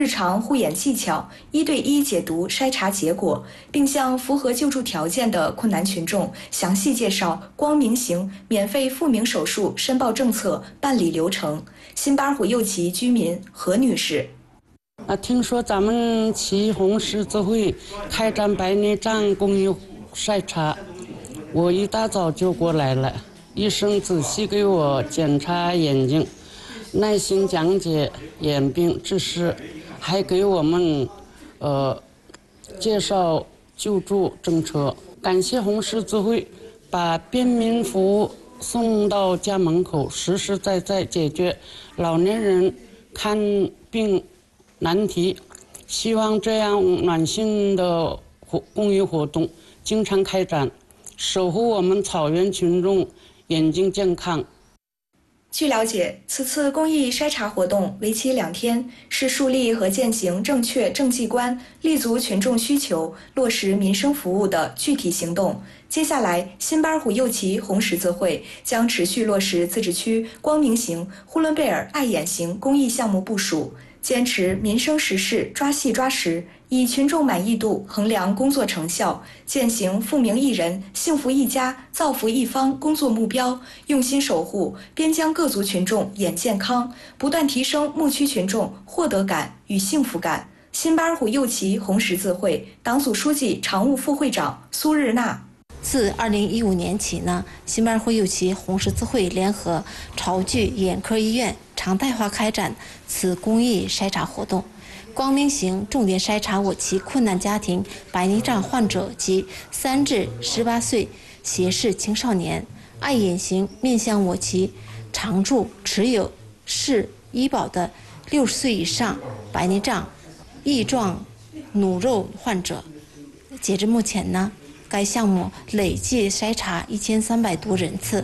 日常护眼技巧，1对1解读筛查结果，并向符合救助条件的困难群众详细介绍光明型免费复明手术申报政策、办理流程。新巴尔虎右旗居民何女士： 听说咱们祁红十字会开展白内障公益筛查，我一大早就过来了，医生仔细给我检查眼睛，耐心讲解眼病知识，还给我们介绍救助政策。感谢红十字会把便民服务送到家门口，实实在在解决老年人看病难题。希望这样暖心的公益活动经常开展，守护我们草原群众眼睛健康。 据了解，此次公益筛查活动为期2天，是树立和践行正确政绩观、立足群众需求、落实民生服务的具体行动。接下来，新巴尔虎右旗红十字会将持续落实自治区光明型、呼伦贝尔爱眼型公益项目部署，坚持民生实事抓细抓实，以群众满意度衡量工作成效，践行富明一人、幸福一家、造福一方工作目标，用心守护边疆各族群众眼健康，不断提升牧区群众获得感与幸福感。新巴尔虎右旗红十字会党组书记、常务副会长苏日娜。 自2015年起呢，新巴尔虎右旗红十字会联合潮聚眼科医院常态化开展此公益筛查活动。光明型重点筛查我旗困难家庭白内障患者及3至18岁斜视青少年；爱眼型面向我旗常住持有市医保的60岁以上白内障翼状弩肉患者。截至目前呢，该项目累计筛查1300多人次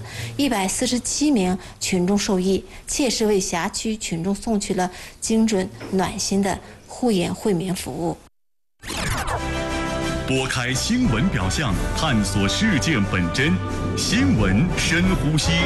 ，147名群众受益，切实为辖区群众送去了精准暖心的护眼惠民服务。 拨开新闻表象，探索事件本真，新闻深呼吸。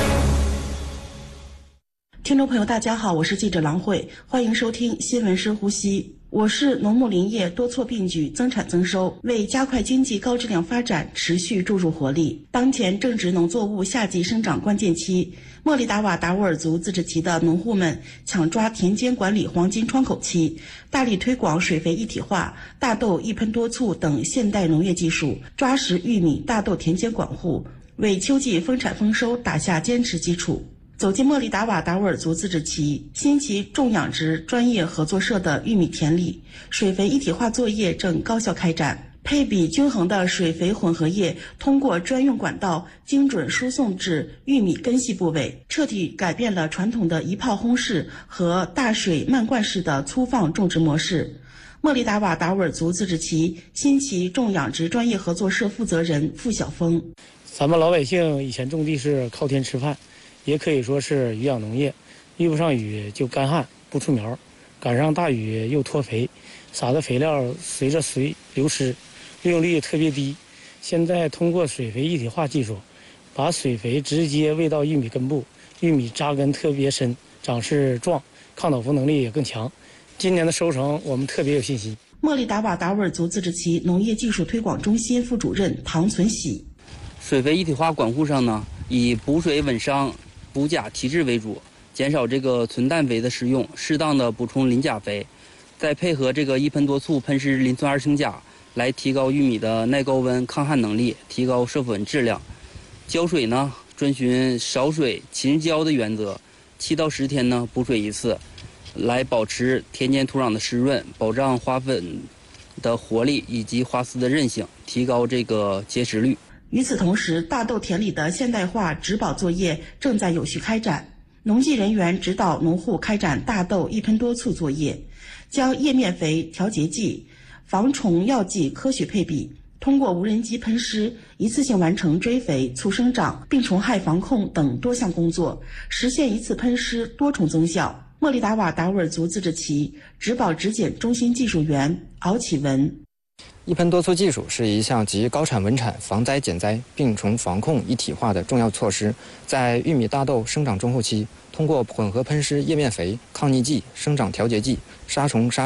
听众朋友大家好，我是记者郎慧，欢迎收听新闻深呼吸。我市农牧林业多措并举，增产增收，为加快经济高质量发展持续注入活力。当前正值农作物夏季生长关键期，莫里达瓦达斡尔族自治旗的农户们抢抓田间管理黄金窗口期，大力推广水肥一体化、大豆一喷多促等现代农业技术，抓实玉米、大豆田间管护，为秋季丰产丰收打下坚实基础。走进莫里达瓦达斡尔族自治旗新旗种养殖专业合作社的玉米田里，水肥一体化作业正高效开展。配比均衡的水肥混合液通过专用管道精准输送至玉米根系部位，彻底改变了传统的一炮轰式和大水漫灌式的粗放种植模式。莫里达瓦达斡尔族自治旗新旗种养殖专业合作社负责人付晓峰： 咱们老百姓以前种地是靠天吃饭，也可以说是渔养农业，遇不上雨就干旱不出苗，赶上大雨又脱肥，撒的肥料随着水流失，利用率特别低。现在通过水肥一体化技术，把水肥直接喂到玉米根部，玉米扎根特别深，长势壮，抗倒伏能力也更强。今年的收成我们特别有信心。 莫里达瓦达斡尔族自治旗农业技术推广中心副主任唐存喜： 水肥一体化管护上呢，以补水稳伤、补钾提质为主，减少这个纯氮肥的使用，适当的补充磷钾肥，再配合这个一喷多促喷施磷酸二氢钾，来提高玉米的耐高温抗旱能力，提高授粉质量。浇水呢，遵循少水勤浇的原则，7到10天呢补水一次，来保持田间土壤的湿润，保障花粉的活力以及花丝的韧性，提高这个结实率。 与此同时，大豆田里的现代化植保作业正在有序开展。农技人员指导农户开展大豆一喷多促作业，将叶面肥、调节剂、防虫药剂科学配比，通过无人机喷施，一次性完成追肥、促生长、病虫害防控等多项工作，实现一次喷施多重增效。莫里达瓦达斡尔族自治旗植保植检中心技术员敖启文： 一喷多促技术是一项集高产稳产、防灾减灾、病虫防控一体化的重要措施。在玉米、大豆生长中后期，通过混合喷施叶面肥、抗逆剂、生长调节剂、杀虫杀